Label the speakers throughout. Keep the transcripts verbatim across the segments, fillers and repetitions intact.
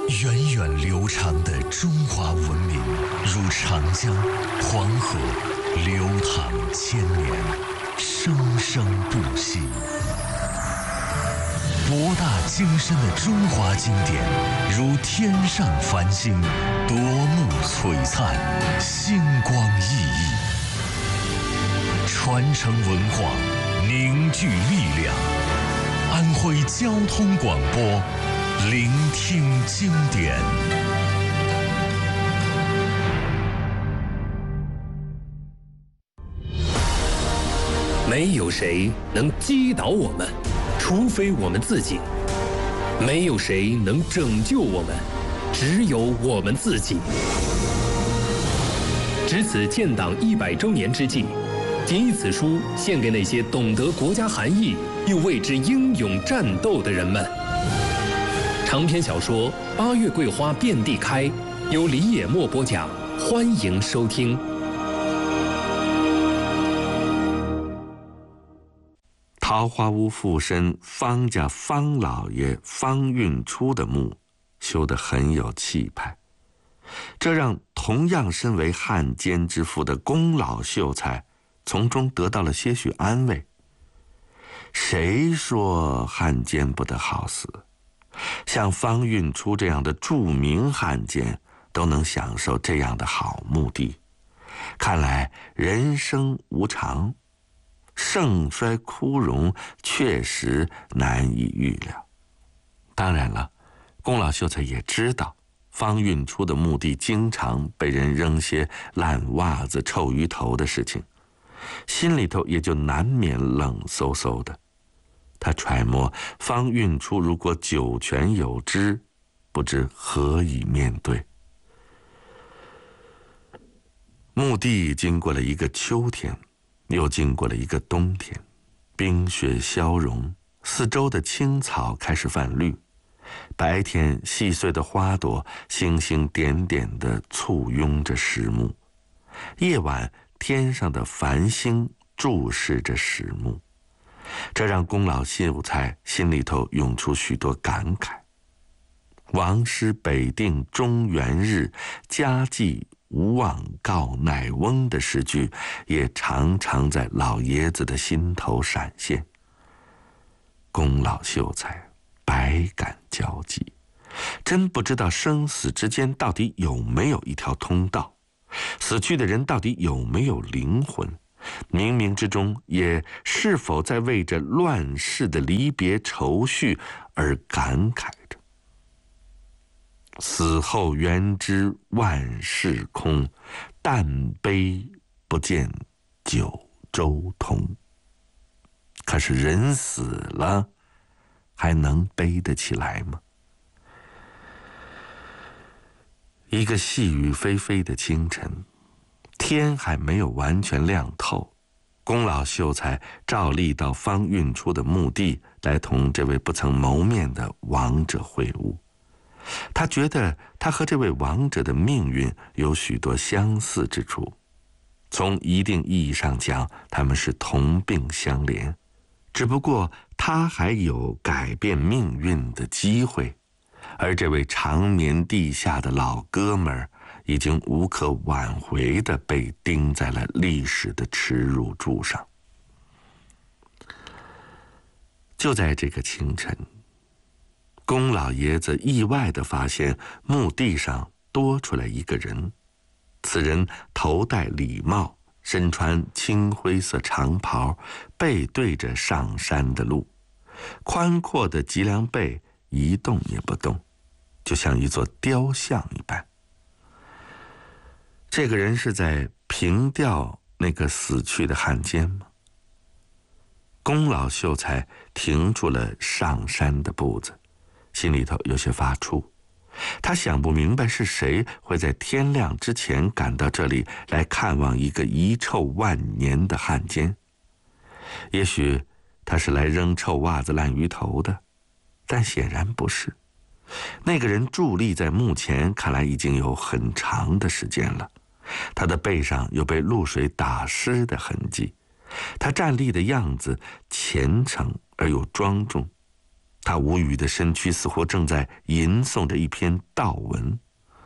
Speaker 1: 源远流长的中华文明，如长江、黄河，流淌千年，生生不息。博大精深的中华经典，如天上繁星，夺目璀璨，星光熠熠。传承文化，凝聚力量。安徽交通广播，聆听经典。
Speaker 2: 没有谁能击倒我们，除非我们自己；没有谁能拯救我们，只有我们自己。值此建党一百周年之际，谨以此书献给那些懂得国家含义又为之英勇战斗的人们。长篇小说《八月桂花遍地开》，由李野墨播讲，欢迎收听。
Speaker 3: 桃花坞附身方家方老爷方运初的墓修得很有气派，这让同样身为汉奸之父的龚老秀才从中得到了些许安慰。谁说汉奸不得好死？像方运初这样的著名汉奸都能享受这样的好墓地，看来人生无常，盛衰枯荣确实难以预料。当然了，龚老秀才也知道方运初的墓地经常被人扔些烂袜子、臭鱼头的事情，心里头也就难免冷飕飕的。他揣摩方运初如果九泉有知，不知何以面对。墓地经过了一个秋天，又经过了一个冬天，冰雪消融，四周的青草开始泛绿，白天细碎的花朵星星点点地簇拥着石墓，夜晚天上的繁星注视着石墓，这让龚老秀才心里头涌出许多感慨。王师北定中原日，家祭无忘告乃翁的诗句也常常在老爷子的心头闪现。龚老秀才百感交集，真不知道生死之间到底有没有一条通道，死去的人到底有没有灵魂，冥冥之中也是否在为着乱世的离别愁绪而感慨着。死后原知万事空，但悲不见九州同。可是人死了，还能悲得起来吗？一个细雨霏霏的清晨，天还没有完全亮透，龚老秀才照例到方运初的墓地来同这位不曾谋面的亡者会晤。他觉得他和这位亡者的命运有许多相似之处，从一定意义上讲，他们是同病相怜，只不过他还有改变命运的机会，而这位长眠地下的老哥们儿已经无可挽回地被钉在了历史的耻辱柱上。就在这个清晨，龚老爷子意外地发现墓地上多出来一个人，此人头戴礼帽，身穿青灰色长袍，背对着上山的路，宽阔的脊梁背一动也不动，就像一座雕像一般。这个人是在凭吊那个死去的汉奸吗？龚老秀才停住了上山的步子，心里头有些发怵。他想不明白是谁会在天亮之前赶到这里来看望一个遗臭万年的汉奸。也许他是来扔臭袜子烂鱼头的，但显然不是。那个人伫立在墓前，看来已经有很长的时间了，他的背上有被露水打湿的痕迹，他站立的样子虔诚而又庄重， 他无语的身躯似乎正在吟诵着一篇悼文。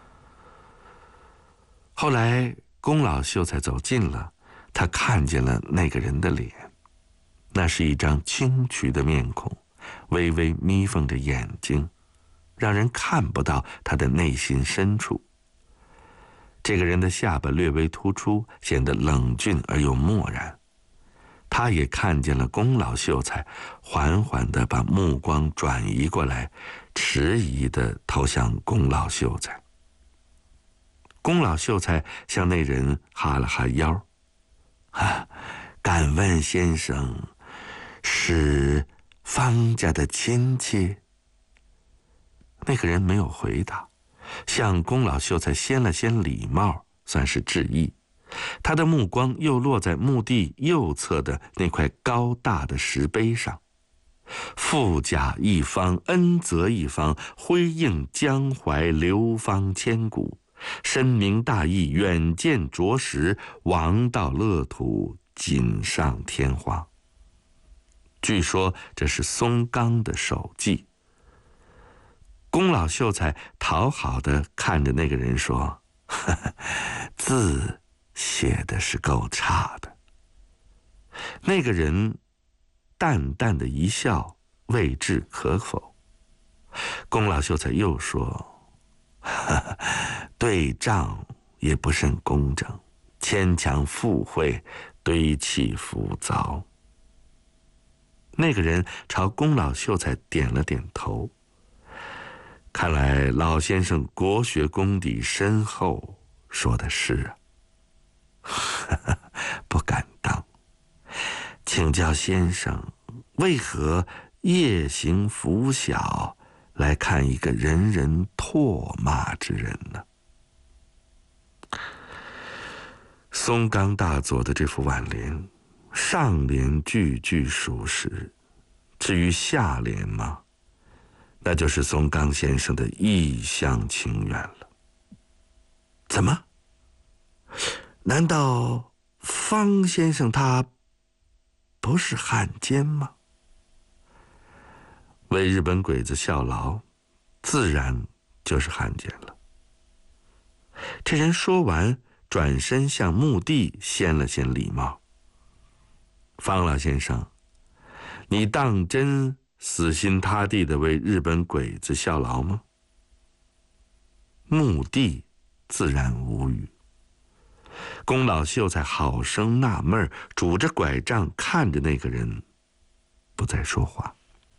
Speaker 3: 后来宫老秀才走近了，他看见了那个人的脸，那是一张清癯的面孔，微微眯缝着眼睛，让人看不到他的内心深处。这个人的下巴略微突出，显得冷峻而又漠然。他也看见了宫老秀才，缓缓地把目光转移过来，迟疑地投向宫老秀才。宫老秀才向那人哈了哈腰，啊，敢问先生是方家的亲戚？那个人没有回答，向宫老秀才掀了掀礼帽，算是致意。他的目光又落在墓地右侧的那块高大的石碑上，富甲一方，恩泽一方，辉映江淮，流芳千古。深明大义，远见卓识，王道乐土，锦上添花。据说这是松冈的手迹。宫老秀才讨好地看着那个人说：“呵呵，字写的是够差的。”那个人淡淡的一笑，未置可否。宫老秀才又说：“呵呵，对仗也不甚工整，牵强附会，堆砌浮躁。”那个人朝宫老秀才点了点头。看来老先生国学功底深厚，说的是啊。不敢当。请教先生，为何夜行拂晓来看一个人人唾骂之人呢？松冈大佐的这副挽联，上联句句属实，至于下联嘛，那就是松冈先生的一厢情愿了。怎么？难道方先生他不是汉奸吗？为日本鬼子效劳，自然就是汉奸了。这人说完，转身向墓地掀了掀礼帽。方老先生，你当真死心塌地地为日本鬼子效劳吗？墓地自然无语。宫老秀才好生纳闷，拄着拐杖看着那个人，不再说话。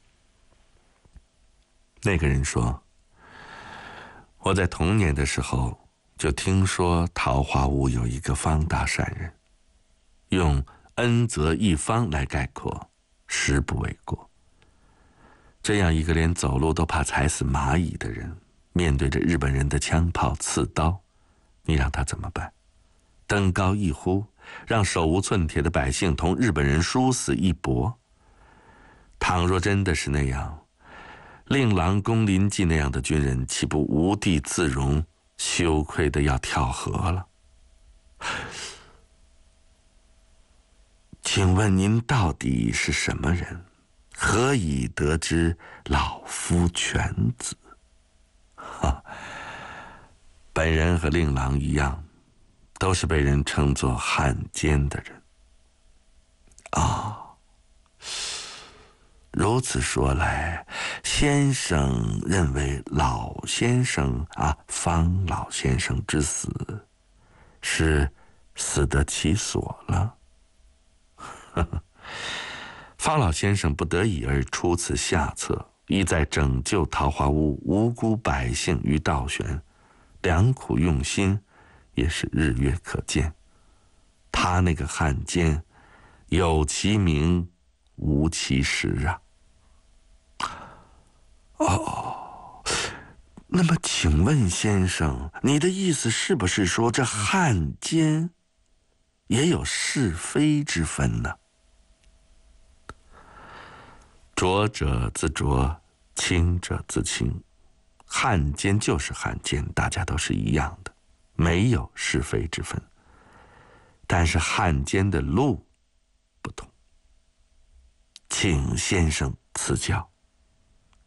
Speaker 3: 那个人说：“我在童年的时候就听说桃花坞有一个方大善人，用恩泽一方来概括，实不为过。这样一个连走路都怕踩死蚂蚁的人，面对着日本人的枪炮刺刀，你让他怎么办？登高一呼，让手无寸铁的百姓同日本人殊死一搏。倘若真的是那样，令郎宫林纪那样的军人岂不无地自容，羞愧的要跳河了？请问您到底是什么人？何以得知老夫犬子？哈，本人和令郎一样，都是被人称作汉奸的人。啊，如此说来，先生认为老先生啊，方老先生之死是死得其所了。呵呵，方老先生不得已而出此下策，意在拯救桃花坞无辜百姓于倒悬，良苦用心也是日月可见。他那个汉奸，有其名无其实啊。哦，那么请问先生，你的意思是不是说这汉奸也有是非之分呢？浊者自浊，清者自清。汉奸就是汉奸，大家都是一样的，没有是非之分。但是汉奸的路不同，请先生赐教。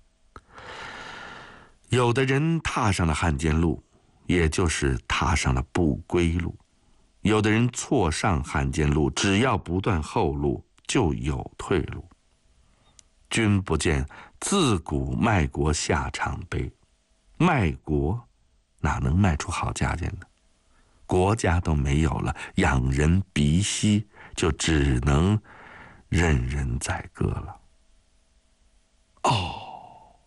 Speaker 3: 有的人踏上了汉奸路，也就是踏上了不归路；有的人错上汉奸路，只要不断后路，就有退路。君不见自古卖国下场悲，卖国哪能卖出好价钱呢？国家都没有了，养人鼻息就只能任人宰割了。哦，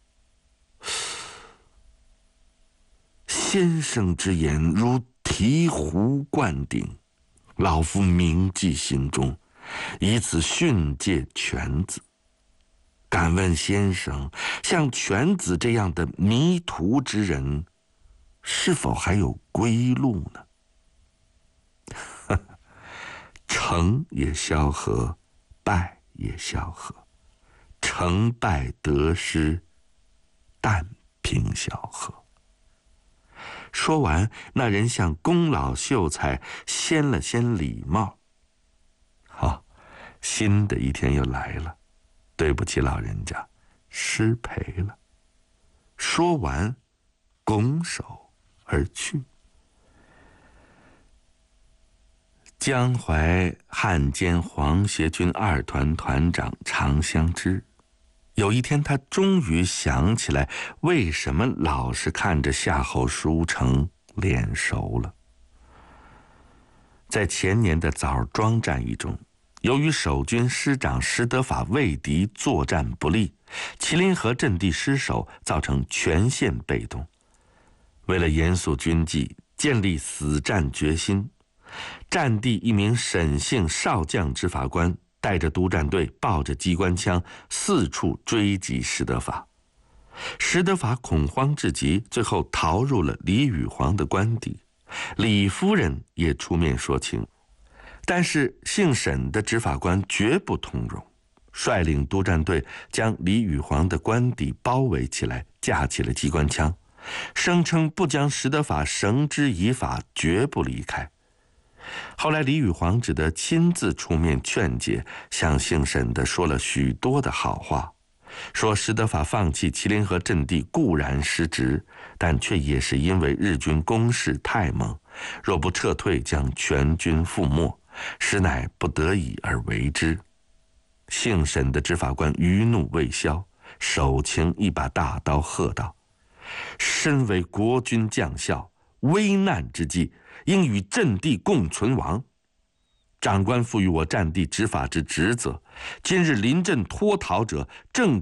Speaker 3: 先生之言如醍醐灌顶，老夫铭记心中，以此训诫犬子。敢问先生，像犬子这样的迷途之人，是否还有归路呢？成也萧何，败也萧何，成败得失，但凭萧何。说完，那人向宫老秀才掀了掀礼帽。好，新的一天又来了，对不起老人家，失陪了。说完，拱手而去。江淮汉奸黄协军二团团长常相知，有一天他终于想起来，为什么老是看着夏侯书成脸熟了。在前年的枣庄战役中，由于守军师长石德法畏敌作战不利，麒麟河阵地失守，造成全线被动。为了严肃军纪，建立死战决心，战地一名沈姓少将执法官带着督战队，抱着机关枪四处追击石德法。石德法恐慌至极，最后逃入了李宇煌的官邸。李夫人也出面说情，但是姓沈的执法官绝不通融，率领督战队将李宇煌的官邸包围起来，架起了机关枪，声称不将石德法绳之以法，绝不离开。后来李宇煌只得亲自出面劝解，向姓沈的说了许多的好话，说石德法放弃麒麟河阵地固然失职，但却也是因为日军攻势太猛，若不撤退将全军覆没，实乃不得已而为之。姓沈的执法官余怒未消，手擎一把大刀，喝道：身为国军将校，危难之际，应与阵地共存亡。长官赋予我战地执法之职责，今日临阵脱逃者，正